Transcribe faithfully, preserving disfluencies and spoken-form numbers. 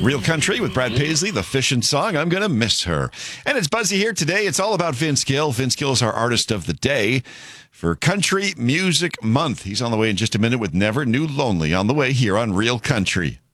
Real Country with Brad Paisley, the fishing song, I'm Gonna Miss Her. And it's Buzzy here today. It's all about Vince Gill. Vince Gill is our artist of the day for Country Music Month. He's on the way in just a minute with Never Knew Lonely on the way here on Real Country.